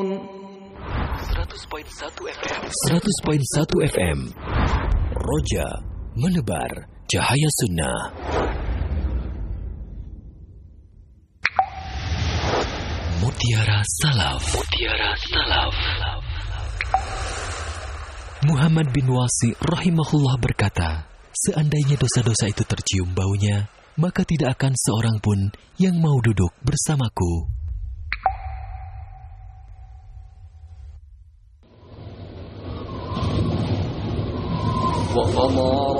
100.1 FM Roja menebar cahaya sunnah. Mutiara Salaf. Muhammad bin Wasi rahimahullah berkata, seandainya dosa-dosa itu tercium baunya, maka tidak akan seorang pun yang mau duduk bersamaku. وقضى